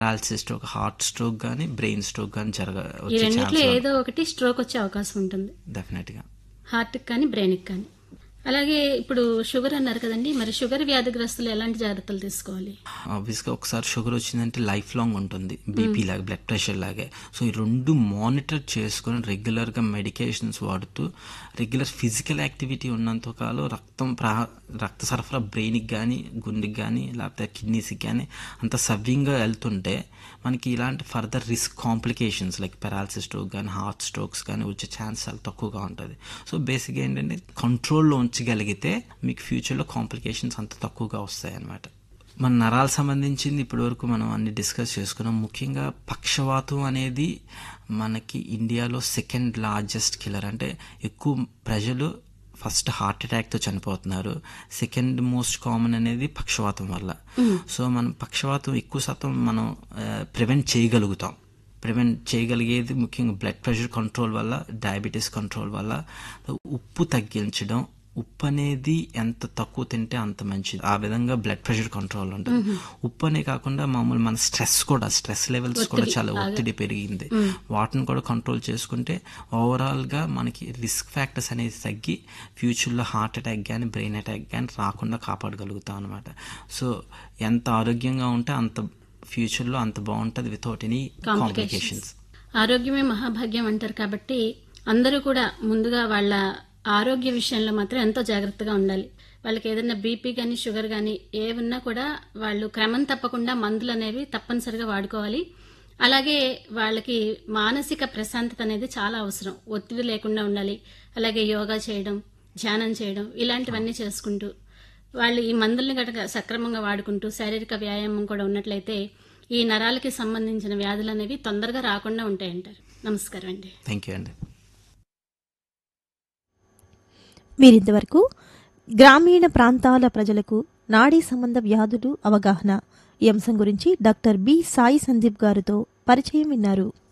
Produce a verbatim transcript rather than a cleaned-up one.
Paralysis stroke, heart stroke కానీ brain stroke కానీ జరగ ఈ వచ్చే రెండిట్లో ఛాన్స్ ఏదో ఒకటి స్ట్రోక్ వచ్చే అవకాశం ఉంటుంది, డెఫినెట్గా. హార్ట్కి కానీ బ్రెయిన్కి కానీ. అలాగే ఇప్పుడు షుగర్ అన్నారు కదండి, మరి షుగర్ వ్యాధిగ్రస్తులు ఎలాంటి జాగ్రత్తలు తీసుకోవాలి? ఆబ్వియస్గా ఒకసారి షుగర్ వచ్చిందంటే లైఫ్ లాంగ్ ఉంటుంది, బీపీ లాగా బ్లడ్ ప్రెషర్ లాగే. సో ఈ రెండు మానిటర్ చేసుకొని రెగ్యులర్గా మెడికేషన్స్ వాడుతూ రెగ్యులర్ ఫిజికల్ యాక్టివిటీ ఉన్నంత కాలం రక్తం ప్రా రక్త సరఫరా బ్రెయిన్కి కానీ గుండెకి కానీ లేకపోతే కిడ్నీస్కి కానీ అంత సవ్యంగా వెళ్తుంటే మనకి ఇలాంటి further risk complications like paralysis stroke కానీ హార్ట్ స్ట్రోక్స్ కానీ వచ్చే ఛాన్స్ చాలా తక్కువగా ఉంటుంది. సో బేసిక్గా ఏంటంటే కంట్రోల్లో ఉంచగలిగితే మీకు ఫ్యూచర్లో కాంప్లికేషన్స్ అంత తక్కువగా వస్తాయి అన్నమాట. మన నరాలకు సంబంధించింది ఇప్పటివరకు మనం అన్ని డిస్కస్ చేసుకున్నాం. ముఖ్యంగా పక్షవాతం అనేది మనకి ఇండియాలో సెకండ్ లార్జెస్ట్ కిల్లర్. అంటే ఎక్కువ ప్రజలు ఫస్ట్ హార్ట్ అటాక్తో చనిపోతున్నారు, సెకండ్ మోస్ట్ కామన్ అనేది పక్షవాతం వల్ల. సో మనం పక్షవాతం ఎక్కువ శాతం మనం ప్రివెంట్ చేయగలుగుతాం. ప్రివెంట్ చేయగలిగేది ముఖ్యంగా బ్లడ్ ప్రెషర్ కంట్రోల్ వల్ల, డయాబెటీస్ కంట్రోల్ వల్ల, ఉప్పు తగ్గించడం. ఉప్పు అనేది ఎంత తక్కువ తింటే అంత మంచిది. ఆ విధంగా బ్లడ్ ప్రెషర్ కంట్రోల్ ఉంటుంది. ఉప్పు అనే కాకుండా మామూలు మన స్ట్రెస్ కూడా, స్ట్రెస్ లెవెల్స్ కూడా చాలా ఒత్తిడి పెరిగింది, వాటిని కూడా కంట్రోల్ చేసుకుంటే ఓవరాల్గా మనకి రిస్క్ ఫ్యాక్టర్స్ అనేది తగ్గి ఫ్యూచర్లో హార్ట్ అటాక్ కానీ బ్రెయిన్ అటాక్ కానీ రాకుండా కాపాడగలుగుతాం అనమాట. సో ఎంత ఆరోగ్యంగా ఉంటే అంత ఫ్యూచర్లో అంత బాగుంటుంది వితౌట్ ఎనీ కాంప్లికేషన్స్. ఆరోగ్యమే మహాభాగ్యం అంటారు కాబట్టి అందరూ కూడా ముందుగా వాళ్ళ ఆరోగ్య విషయంలో మాత్రం ఎంతో జాగ్రత్తగా ఉండాలి. వాళ్ళకి ఏదైనా బీపీ కానీ షుగర్ కానీ ఏమన్నా కూడా వాళ్ళు క్రమం తప్పకుండా మందులు అనేవి తప్పనిసరిగా వాడుకోవాలి. అలాగే వాళ్ళకి మానసిక ప్రశాంతత అనేది చాలా అవసరం, ఒత్తిడి లేకుండా ఉండాలి. అలాగే యోగా చేయడం, ధ్యానం చేయడం ఇలాంటివన్నీ చేసుకుంటూ వాళ్ళు ఈ మందుల్ని గట్రా సక్రమంగా వాడుకుంటూ శారీరక వ్యాయామం కూడా ఉన్నట్లయితే ఈ నరాలకి సంబంధించిన వ్యాధులు అనేవి తొందరగా రాకుండా ఉంటాయంటారు. నమస్కారం అండి. థ్యాంక్ యూ అండి. మీరింతవరకు గ్రామీణ ప్రాంతాల ప్రజలకు నాడీ సంబంధ వ్యాధులు అవగాహన ఈ అంశం గురించి డాక్టర్ బి సాయి సందీప్ గారితో పరిచయం విన్నారు.